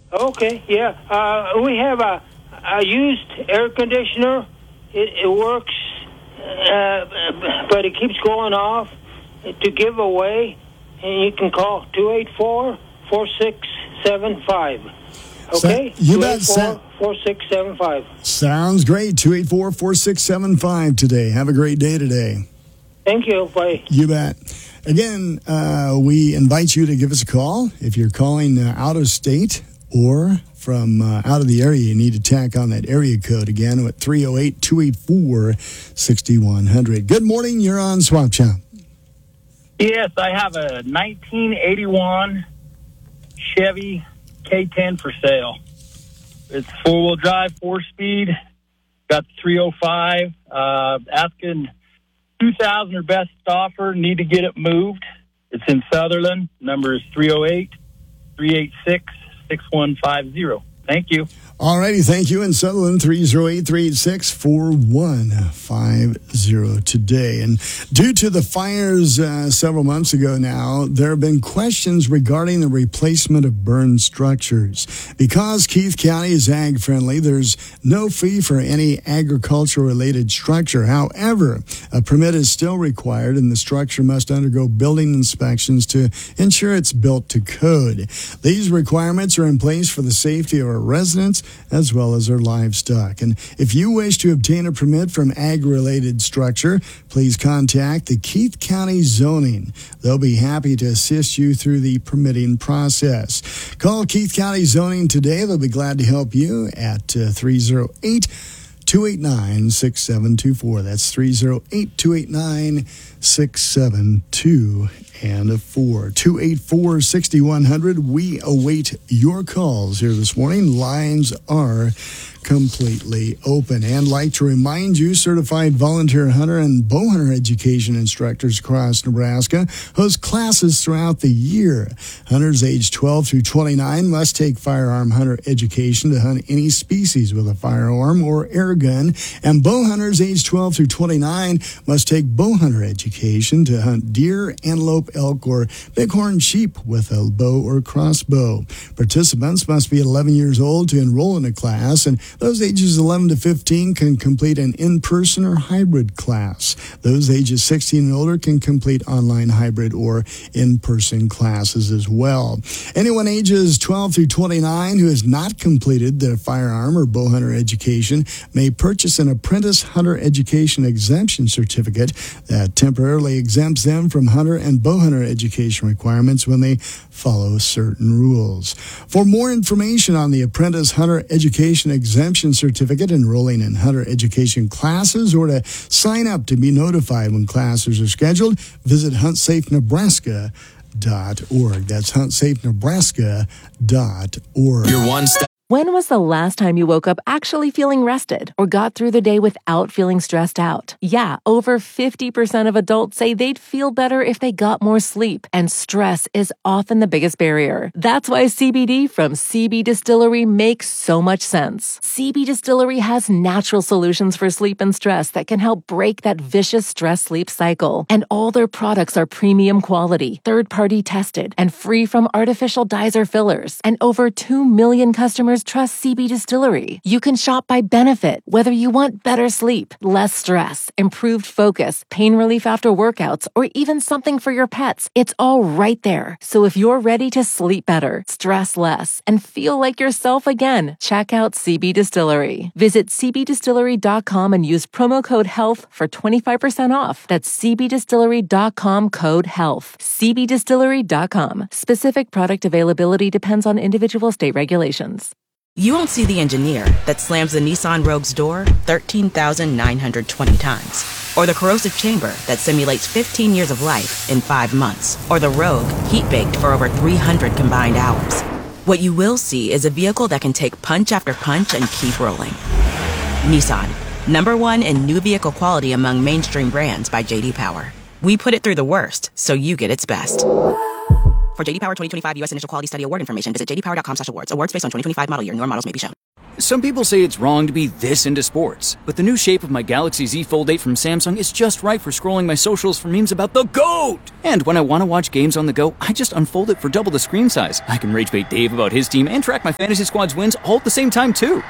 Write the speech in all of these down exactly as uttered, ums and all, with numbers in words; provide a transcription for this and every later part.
Okay, yeah. Uh, we have a, a used air conditioner. It, it works, uh, but it keeps going off to give away. And you can call two eight four, four six seven five. Okay? So, you bet. four six seven five. Sounds great. two eight four, four six seven five today. Have a great day today. Thank you. Bye. You bet. Again, uh, we invite you to give us a call. If you're calling uh, out of state or from uh, out of the area, you need to tack on that area code again at three oh eight, two eight four, six one zero zero. Good morning. You're on Swap Shop. Yes, I have a nineteen eighty-one Chevy K ten for sale. It's four-wheel drive, four-speed. Got the three oh five. Uh, asking two thousand dollars or best offer. Need to get it moved. It's in Sutherland. Number is three oh eight, three eight six, six one five zero. Thank you. All righty. Thank you. In Sutherland, three oh eight, three eight six, four one five zero today. And due to the fires uh, several months ago now, there have been questions regarding the replacement of burned structures. Because Keith County is ag-friendly, there's no fee for any agriculture-related structure. However, a permit is still required, and the structure must undergo building inspections to ensure it's built to code. These requirements are in place for the safety of our residents as well as their livestock. And if you wish to obtain a permit from ag-related structure, please contact the Keith County Zoning. They'll be happy to assist you through the permitting process. Call Keith County Zoning today. They'll be glad to help you at uh, three oh eight, two eight nine, six seven two four. That's three oh eight, two eight nine, six seven two and a four. two eight four, six one zero zero. We await your calls here this morning. Lines are completely open. And like to remind you, certified volunteer hunter and bow hunter education instructors across Nebraska host classes throughout the year. Hunters aged twelve through twenty-nine must take firearm hunter education to hunt any species with a firearm or air gun. And bow hunters aged twelve through twenty-nine must take bow hunter education to hunt deer, antelope, elk, or bighorn sheep with a bow or crossbow. Participants must be eleven years old to enroll in a class, and those ages eleven to fifteen can complete an in-person or hybrid class. Those ages sixteen and older can complete online hybrid or in-person classes as well. Anyone ages twelve through twenty-nine who has not completed their firearm or bow hunter education may purchase an apprentice hunter education exemption certificate that temporarily exempts them from hunter and bow hunter education requirements when they follow certain rules. For more information on the apprentice hunter education exemption certificate, enrolling in hunter education classes, or to sign up to be notified when classes are scheduled, visit hunt safe nebraska dot org. That's hunt safe nebraska dot org. Your one step. When was the last time you woke up actually feeling rested or got through the day without feeling stressed out? Yeah, over fifty percent of adults say they'd feel better if they got more sleep, and stress is often the biggest barrier. That's why C B D from C B Distillery makes so much sense. C B Distillery has natural solutions for sleep and stress that can help break that vicious stress-sleep cycle. And all their products are premium quality, third-party tested, and free from artificial dyes or fillers. And over two million customers trust C B Distillery. You can shop by benefit, whether you want better sleep, less stress, improved focus, pain relief after workouts, or even something for your pets. It's all right there. So if you're ready to sleep better, stress less, and feel like yourself again, check out C B Distillery. Visit c b distillery dot com and use promo code HEALTH for twenty-five percent off. That's c b distillery dot com code HEALTH. c b distillery dot com. Specific product availability depends on individual state regulations. You won't see the engineer that slams the Nissan Rogue's door thirteen thousand nine hundred twenty times. Or the corrosive chamber that simulates fifteen years of life in five months. Or the Rogue heat-baked for over three hundred combined hours. What you will see is a vehicle that can take punch after punch and keep rolling. Nissan, number one in new vehicle quality among mainstream brands by J D Power. We put it through the worst, so you get its best. For J D Power twenty twenty-five U S Initial Quality Study Award information, visit j d power dot com slash awards. Awards based on twenty twenty-five model year. Newer models may be shown. Some people say it's wrong to be this into sports, but the new shape of my Galaxy Z Fold eight from Samsung is just right for scrolling my socials for memes about the GOAT! And when I want to watch games on the go, I just unfold it for double the screen size. I can rage bait Dave about his team and track my fantasy squad's wins all at the same time, too.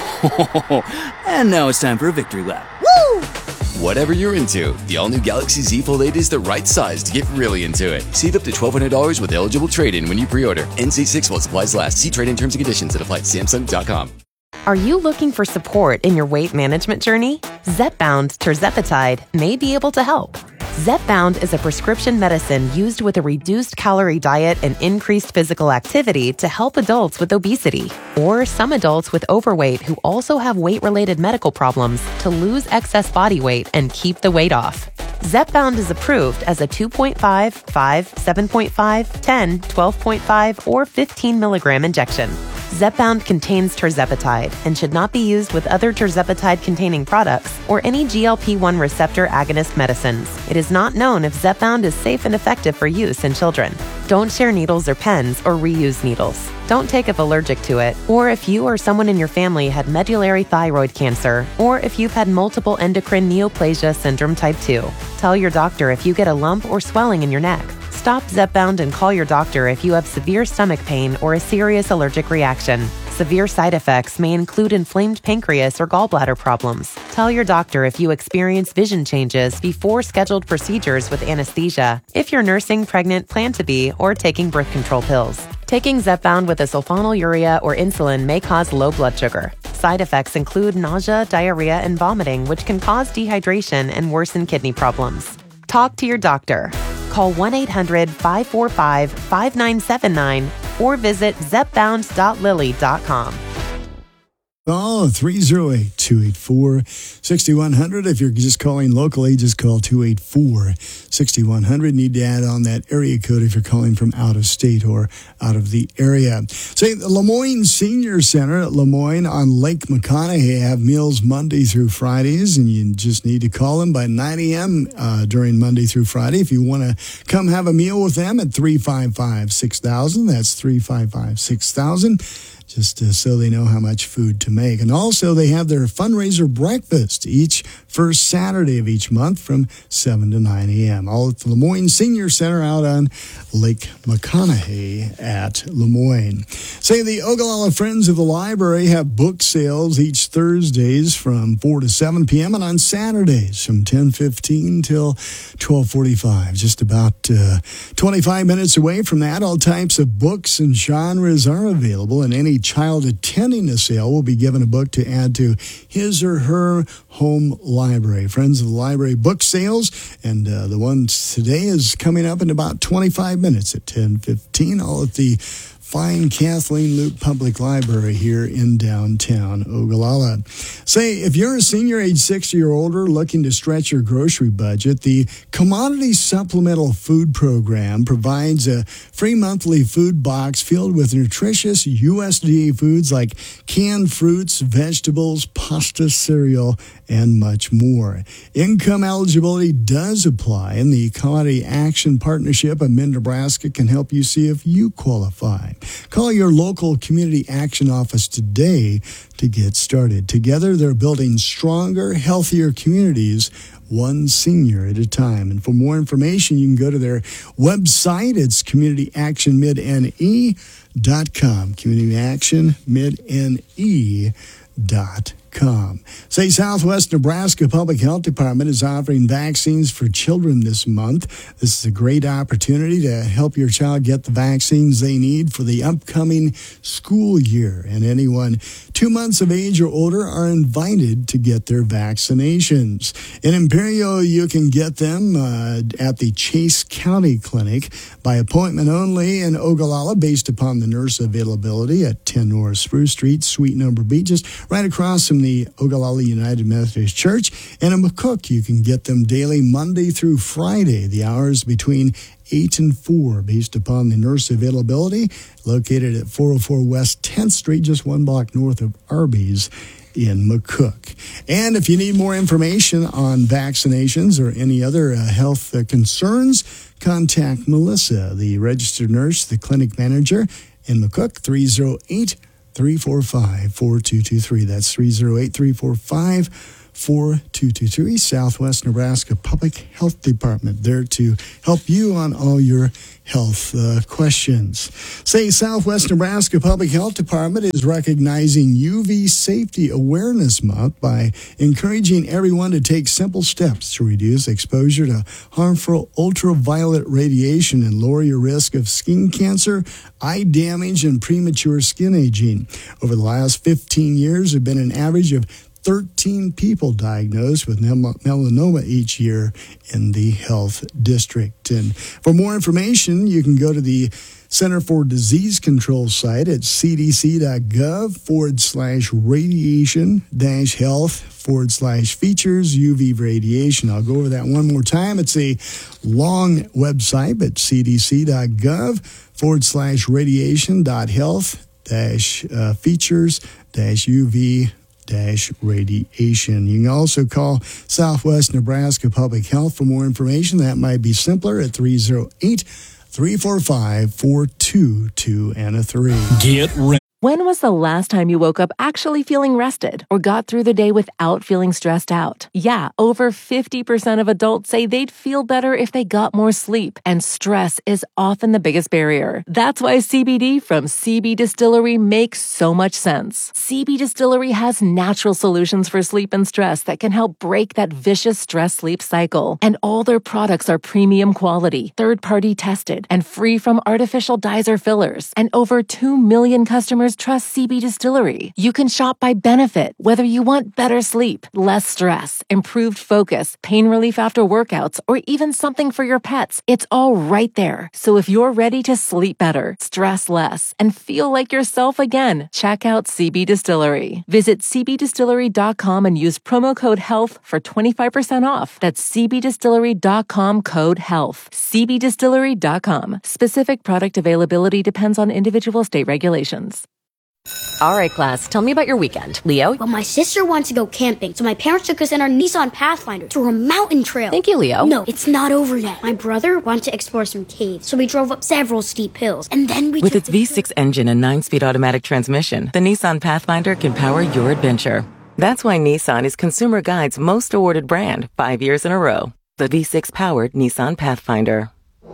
Oh, and now it's time for a victory lap. Woo! Whatever you're into, the all-new Galaxy Z Fold eight is the right size to get really into it. Save up to twelve hundred dollars with eligible trade-in when you pre-order. N C six while supplies last. See trade-in terms and conditions that apply at Samsung dot com. Are you looking for support in your weight management journey? Zepbound tirzepatide may be able to help. Zepbound is a prescription medicine used with a reduced calorie diet and increased physical activity to help adults with obesity or some adults with overweight who also have weight-related medical problems to lose excess body weight and keep the weight off. Zepbound is approved as a two point five, five, seven point five, ten, twelve point five, or fifteen milligram injection. Zepbound contains tirzepatide and should not be used with other tirzepatide-containing products or any G L P one receptor agonist medicines. It is not known if Zepbound is safe and effective for use in children. Don't share needles or pens or reuse needles. Don't take if allergic to it, or if you or someone in your family had medullary thyroid cancer, or if you've had multiple endocrine neoplasia syndrome type two. Tell your doctor if you get a lump or swelling in your neck. Stop Zepbound and call your doctor if you have severe stomach pain or a serious allergic reaction. Severe side effects may include inflamed pancreas or gallbladder problems. Tell your doctor if you experience vision changes before scheduled procedures with anesthesia, if you're nursing, pregnant, plan to be, or taking birth control pills. Taking Zepbound with a sulfonylurea or insulin may cause low blood sugar. Side effects include nausea, diarrhea, and vomiting, which can cause dehydration and worsen kidney problems. Talk to your doctor. Call one eight hundred, five four five, five nine seven nine or visit zepbound dot lilly dot com. Call three oh eight, two eight four, six one zero zero. If you're just calling locally, just call two eight four, six one zero zero. Need to add on that area code if you're calling from out of state or out of the area. Say, the Lemoyne Senior Center at Lemoyne on Lake McConaughey have meals Monday through Fridays, and you just need to call them by nine a.m. Uh, during Monday through Friday if you want to come have a meal with them at three five five, six thousand. That's three five five, six thousand. Just uh, so they know how much food to make. And also, they have their fundraiser breakfast each first Saturday of each month from seven to nine a.m. All at the Lemoyne Senior Center out on Lake McConaughey at Lemoyne. Say, the Ogallala Friends of the Library have book sales each Thursdays from four to seven p.m. and on Saturdays from ten fifteen till twelve forty-five. Just about uh, twenty-five minutes away from that, all types of books and genres are available, and any child attending the sale will be given a book to add to his or her home library. Friends of the Library book sales, and uh, the one today is coming up in about twenty-five minutes at ten fifteen, all at the fine Kathleen Loop Public Library here in downtown Ogallala. Say, if you're a senior age sixty or older looking to stretch your grocery budget, the Commodity Supplemental Food Program provides a free monthly food box filled with nutritious U S D A foods like canned fruits, vegetables, pasta, cereal, and much more. Income eligibility does apply, and the Commodity Action Partnership of Mid-Nebraska can help you see if you qualify. Call your local community action office today to get started. Together, they're building stronger, healthier communities, one senior at a time. And for more information, you can go to their website. It's community action mid n e dot com. community action mid n e dot com. Say, Southwest Nebraska Public Health Department is offering vaccines for children this month. This is a great opportunity to help your child get the vaccines they need for the upcoming school year. And anyone two months of age or older are invited to get their vaccinations. In Imperial, you can get them uh, at the Chase County Clinic by appointment only in Ogallala, based upon the nurse availability at ten North Spruce Street, Suite Number B, just right across from the Ogallala United Methodist Church. And in McCook, you can get them daily Monday through Friday, the hours between eight and four, based upon the nurse availability, located at four oh four West tenth Street, just one block north of Arby's in McCook. And if you need more information on vaccinations or any other uh, health uh, concerns, contact Melissa, the registered nurse, the clinic manager in McCook, three oh eight, three four five, four two two three. That's three oh eight, three four five, four two two three. Southwest Nebraska Public Health Department, there to help you on all your health uh, questions. Say Southwest Nebraska Public Health Department is recognizing U V Safety Awareness Month by encouraging everyone to take simple steps to reduce exposure to harmful ultraviolet radiation and lower your risk of skin cancer, eye damage, and premature skin aging. Over the last fifteen years, there have been an average of thirteen people diagnosed with melanoma each year in the health district. And for more information, you can go to the Center for Disease Control site at cdc.gov forward slash radiation dash health forward slash features U V radiation. I'll go over that one more time. It's a long website, but cdc.gov forward slash radiation dot health dash uh, features dash U V dash radiation. You can also call Southwest Nebraska Public Health for more information. That might be simpler at three oh eight, three four five, four two two and a three. Get ready. When was the last time you woke up actually feeling rested or got through the day without feeling stressed out? Yeah, over fifty percent of adults say they'd feel better if they got more sleep, and stress is often the biggest barrier. That's why C B D from C B Distillery makes so much sense. C B Distillery has natural solutions for sleep and stress that can help break that vicious stress-sleep cycle. And all their products are premium quality, third-party tested, and free from artificial dyes or fillers. And over two million customers trust C B Distillery. You can shop by benefit, whether you want better sleep, less stress, improved focus, pain relief after workouts, or even something for your pets. It's all right there. So if you're ready to sleep better, stress less, and feel like yourself again, check out C B Distillery. Visit c b distillery dot com and use promo code HEALTH for twenty-five percent off. That's c b distillery dot com code HEALTH. c b distillery dot com. Specific product availability depends on individual state regulations. All right, class, tell me about your weekend. Leo? Well, my sister wants to go camping, so my parents took us in our Nissan Pathfinder to a mountain trail. Thank you, Leo. No, it's not over yet. My brother wanted to explore some caves, so we drove up several steep hills, and then we With its V six engine and nine-speed automatic transmission, the Nissan Pathfinder can power your adventure. That's why Nissan is Consumer Guide's most awarded brand, five years in a row. The V six-powered Nissan Pathfinder.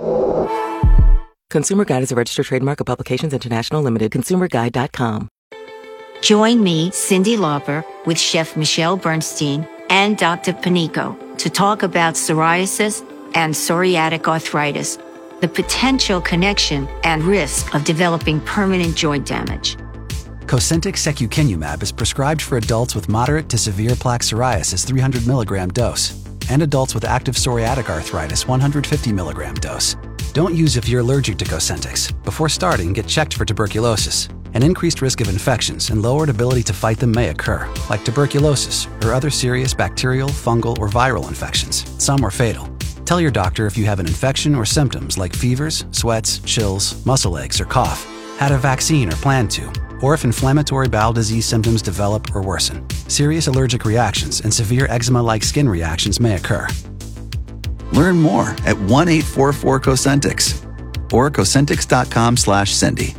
Consumer Guide is a registered trademark of Publications International Limited. consumer guide dot com. Join me, Cyndi Lauper, with Chef Michelle Bernstein and Doctor Panico to talk about psoriasis and psoriatic arthritis, the potential connection and risk of developing permanent joint damage. Cosentyx secukinumab is prescribed for adults with moderate to severe plaque psoriasis three hundred milligram dose and adults with active psoriatic arthritis one hundred fifty milligram dose. Don't use if you're allergic to Cosentyx. Before starting, get checked for tuberculosis. An increased risk of infections and lowered ability to fight them may occur, like tuberculosis or other serious bacterial, fungal, or viral infections. Some are fatal. Tell your doctor if you have an infection or symptoms like fevers, sweats, chills, muscle aches, or cough, had a vaccine or plan to, or if inflammatory bowel disease symptoms develop or worsen. Serious allergic reactions and severe eczema-like skin reactions may occur. Learn more at one eight four four Cosentyx or Cosentyx dot com slash Cyndi.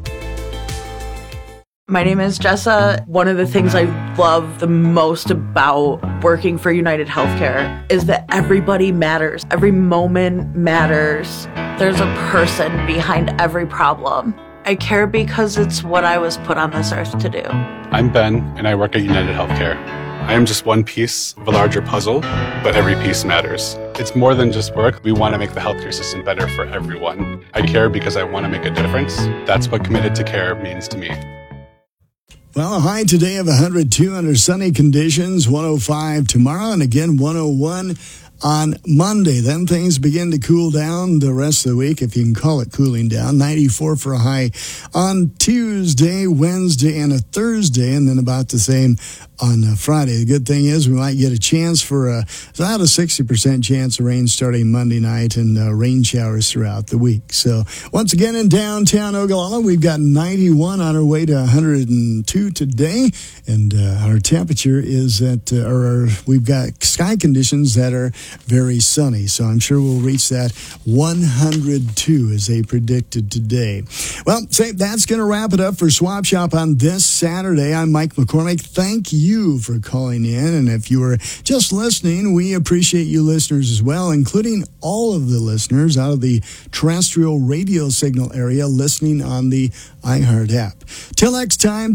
My name is Jessa. One of the things I love the most about working for United Healthcare is that everybody matters. Every moment matters. There's a person behind every problem. I care because it's what I was put on this earth to do. I'm Ben, and I work at United Healthcare. I am just one piece of a larger puzzle, but every piece matters. It's more than just work. We want to make the healthcare system better for everyone. I care because I want to make a difference. That's what committed to care means to me. Well, a high today of one hundred two under sunny conditions, one oh five tomorrow, and again one oh one on Monday. Then things begin to cool down the rest of the week, if you can call it cooling down. ninety-four for a high on Tuesday, Wednesday, and a Thursday, and then about the same on uh, Friday. The good thing is we might get a chance for a, about a sixty percent chance of rain starting Monday night and uh, rain showers throughout the week. So once again in downtown Ogallala, we've got ninety-one on our way to one hundred two today, and uh, our temperature is at, uh, or we've got sky conditions that are very sunny. So I'm sure we'll reach that one hundred two as they predicted today. Well, say that's going to wrap it up for Swap Shop on this Saturday. I'm Mike McCormick. Thank you for calling in. And if you were just listening, we appreciate you listeners as well, including all of the listeners out of the terrestrial radio signal area listening on the iHeart app. Till next time,